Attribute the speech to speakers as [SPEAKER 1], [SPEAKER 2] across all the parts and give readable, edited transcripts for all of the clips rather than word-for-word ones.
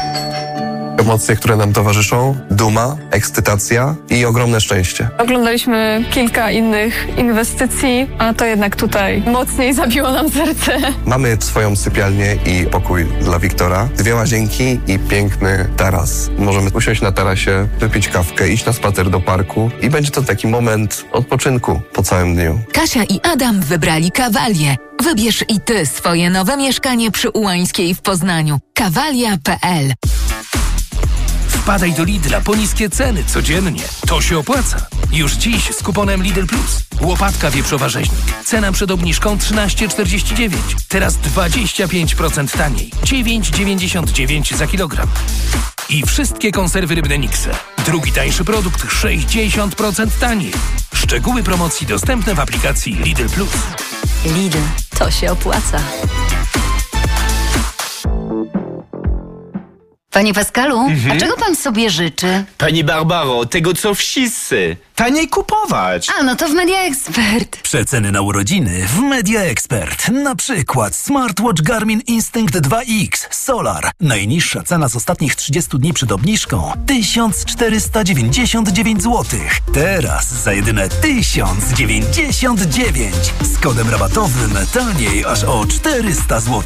[SPEAKER 1] Emocje, które nam towarzyszą, duma, ekscytacja i ogromne szczęście.
[SPEAKER 2] Oglądaliśmy kilka innych inwestycji, a to jednak tutaj mocniej zabiło nam serce.
[SPEAKER 1] Mamy swoją sypialnię i pokój dla Wiktora, 2 łazienki i piękny taras. Możemy usiąść na tarasie, wypić kawkę, iść na spacer do parku i będzie to taki moment odpoczynku po całym dniu.
[SPEAKER 3] Kasia i Adam wybrali Kawalię. Wybierz i ty swoje nowe mieszkanie przy Ułańskiej w Poznaniu. Kawalia.pl.
[SPEAKER 4] Wpadaj do Lidla po niskie ceny codziennie. To się opłaca. Już dziś z kuponem Lidl Plus. Łopatka wieprzowa rzeźnik. Cena przed obniżką 13,49. Teraz 25% taniej. 9,99 za kilogram. I wszystkie konserwy rybne Nixe. Drugi tańszy produkt 60% taniej. Szczegóły promocji dostępne w aplikacji Lidl Plus.
[SPEAKER 5] Lidl, to się opłaca. Panie Pascalu, a czego pan sobie życzy?
[SPEAKER 6] Pani Barbaro, tego co wszyscy. Taniej kupować.
[SPEAKER 5] A, no to w Media Expert.
[SPEAKER 7] Przeceny na urodziny w Media Expert. Na przykład smartwatch Garmin Instinct 2X Solar. Najniższa cena z ostatnich 30 dni przed obniżką 1499 zł. Teraz za jedyne 1099. Z kodem rabatowym taniej aż o 400 zł.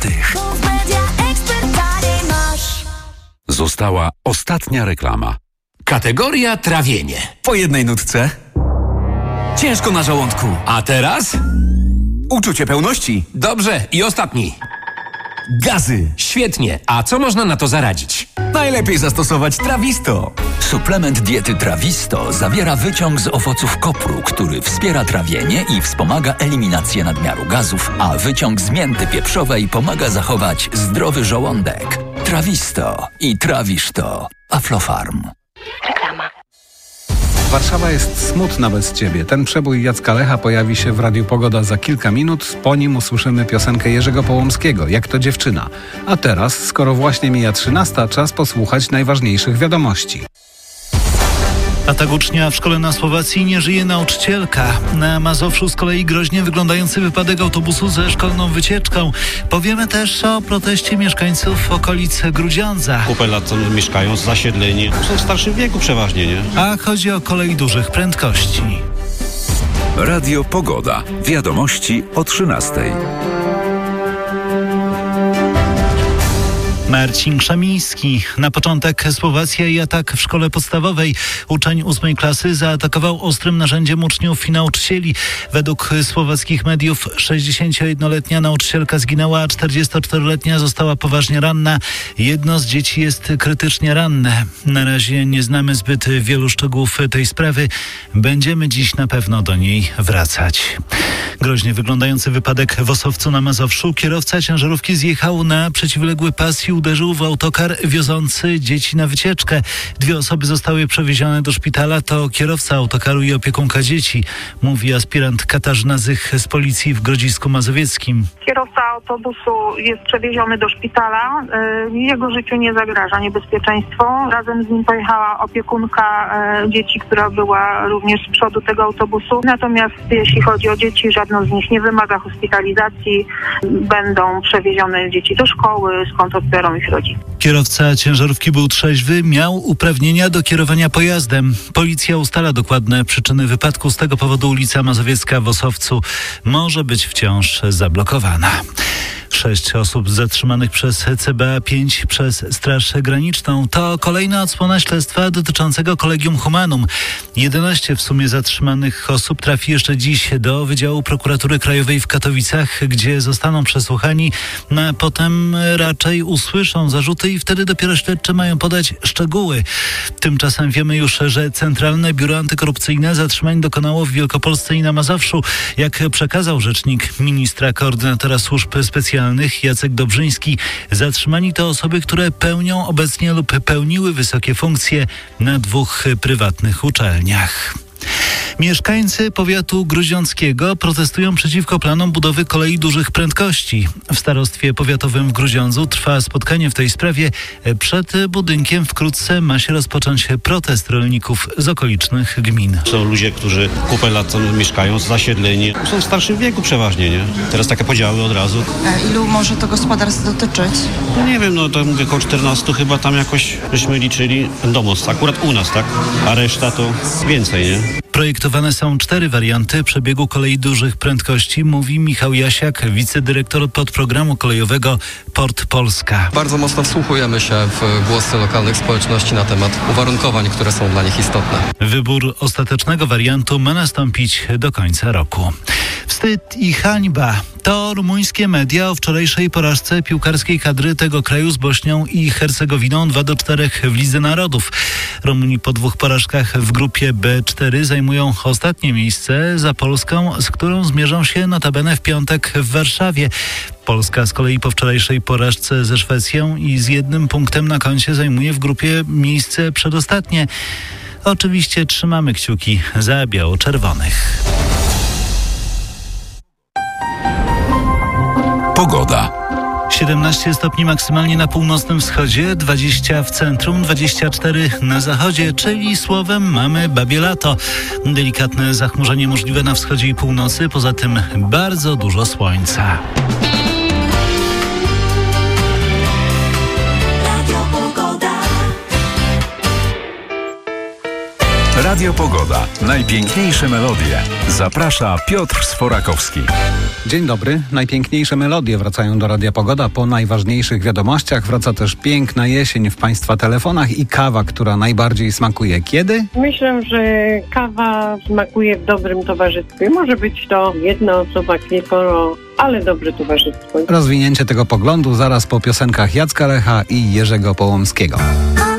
[SPEAKER 8] Została ostatnia reklama.
[SPEAKER 9] Kategoria trawienie.
[SPEAKER 10] Po jednej nutce. Ciężko na żołądku.
[SPEAKER 9] A teraz?
[SPEAKER 10] Uczucie pełności.
[SPEAKER 9] Dobrze, i ostatni.
[SPEAKER 10] Gazy.
[SPEAKER 9] Świetnie. A co można na to zaradzić?
[SPEAKER 10] Najlepiej zastosować Trawisto.
[SPEAKER 11] Suplement diety Trawisto zawiera wyciąg z owoców kopru, który wspiera trawienie i wspomaga eliminację nadmiaru gazów, a wyciąg z mięty pieprzowej pomaga zachować zdrowy żołądek. Trawisto i trawisz to. Aflofarm.
[SPEAKER 5] Reklama.
[SPEAKER 12] Warszawa jest smutna bez Ciebie. Ten przebój Jacka Lecha pojawi się w Radiu Pogoda za kilka minut. Po nim usłyszymy piosenkę Jerzego Połomskiego, Jak to dziewczyna. A teraz, skoro właśnie mija 13, czas posłuchać najważniejszych wiadomości.
[SPEAKER 13] Atak ucznia w szkole na Słowacji, nie żyje nauczycielka. Na Mazowszu z kolei groźnie wyglądający wypadek autobusu ze szkolną wycieczką. Powiemy też o proteście mieszkańców okolic Grudziądza.
[SPEAKER 14] Kupę lat mieszkają, zasiedleni. Są w starszym wieku przeważnie, nie?
[SPEAKER 13] A chodzi o kolej dużych prędkości.
[SPEAKER 8] Radio Pogoda. Wiadomości o 13:00.
[SPEAKER 13] Marcin Krzemiński. Na początek Słowacja i atak w szkole podstawowej. Uczeń 8 klasy zaatakował ostrym narzędziem uczniów i nauczycieli. Według słowackich mediów 61-letnia nauczycielka zginęła, a 44-letnia została poważnie ranna. Jedno z dzieci jest krytycznie ranne. Na razie nie znamy zbyt wielu szczegółów tej sprawy. Będziemy dziś na pewno do niej wracać. Groźnie wyglądający wypadek w Osowcu na Mazowszu. Kierowca ciężarówki zjechał na przeciwległy pas i uderzył w autokar wiozący dzieci na wycieczkę. 2 osoby zostały przewiezione do szpitala. To kierowca autokaru i opiekunka dzieci, mówi aspirant Katarzyna Zych z policji w Grodzisku Mazowieckim.
[SPEAKER 15] Kierowca autobusu jest przewieziony do szpitala. Jego życiu nie zagraża niebezpieczeństwo. Razem z nim pojechała opiekunka dzieci, która była również z przodu tego autobusu. Natomiast jeśli chodzi o dzieci, żadno z nich nie wymaga hospitalizacji. Będą przewiezione dzieci do szkoły, skąd odbiorą ich rodzin.
[SPEAKER 13] Kierowca ciężarówki był trzeźwy, miał uprawnienia do kierowania pojazdem. Policja ustala dokładne przyczyny wypadku. Z tego powodu ulica Mazowiecka w Osowcu może być wciąż zablokowana. 6 osób zatrzymanych przez CBA, 5 przez Straż Graniczną. To kolejna odsłona śledztwa dotyczącego Collegium Humanum. 11 w sumie zatrzymanych osób trafi jeszcze dziś do Wydziału Prokuratury Krajowej w Katowicach, gdzie zostaną przesłuchani, a potem raczej usłyszą zarzuty i wtedy dopiero śledczy mają podać szczegóły. Tymczasem wiemy już, że Centralne Biuro Antykorupcyjne zatrzymań dokonało w Wielkopolsce i na Mazowszu. Jak przekazał rzecznik ministra koordynatora służb specjalnych Jacek Dobrzyński, zatrzymani to osoby, które pełnią obecnie lub pełniły wysokie funkcje na 2 prywatnych uczelniach. Mieszkańcy powiatu grudziąckiego protestują przeciwko planom budowy kolei dużych prędkości. W starostwie powiatowym w Grudziądzu trwa spotkanie w tej sprawie. Przed budynkiem wkrótce ma się rozpocząć protest rolników z okolicznych gmin.
[SPEAKER 14] Są ludzie, którzy kupę lat tam mieszkają, zasiedleni. Są w starszym wieku przeważnie, nie? Teraz takie podziały od razu.
[SPEAKER 16] A ilu może to gospodarstw dotyczyć?
[SPEAKER 14] No nie wiem, no to mówię, około 14 chyba tam jakoś żeśmy liczyli domostw, akurat u nas, tak? A reszta to więcej, nie?
[SPEAKER 13] Projektowane są 4 warianty przebiegu kolei dużych prędkości, mówi Michał Jasiak, wicedyrektor podprogramu kolejowego Port Polska.
[SPEAKER 17] Bardzo mocno wsłuchujemy się w głosy lokalnych społeczności na temat uwarunkowań, które są dla nich istotne.
[SPEAKER 13] Wybór ostatecznego wariantu ma nastąpić do końca roku. Wstyd i hańba. To rumuńskie media o wczorajszej porażce piłkarskiej kadry tego kraju z Bośnią i Hercegowiną 2-4 w Lidze Narodów. Rumuni po 2 porażkach w grupie B4 zajmują ostatnie miejsce za Polską, z którą zmierzą się notabene w piątek w Warszawie. Polska z kolei po wczorajszej porażce ze Szwecją i z 1 punktem na koncie zajmuje w grupie miejsce przedostatnie. Oczywiście trzymamy kciuki za biało-czerwonych.
[SPEAKER 8] Pogoda.
[SPEAKER 13] 17 stopni maksymalnie na północnym wschodzie, 20 w centrum, 24 na zachodzie, czyli słowem mamy babie lato. Delikatne zachmurzenie możliwe na wschodzie i północy, poza tym bardzo dużo słońca.
[SPEAKER 8] Radio Pogoda. Najpiękniejsze melodie. Zaprasza Piotr Sforakowski.
[SPEAKER 12] Dzień dobry. Najpiękniejsze melodie wracają do Radia Pogoda. Po najważniejszych wiadomościach wraca też piękna jesień w Państwa telefonach i kawa, która najbardziej smakuje. Kiedy?
[SPEAKER 18] Myślę, że kawa smakuje w dobrym towarzystwie. Może być to jedna osoba, kilkoro, ale dobre towarzystwo.
[SPEAKER 12] Rozwinięcie tego poglądu zaraz po piosenkach Jacka Lecha i Jerzego Połomskiego.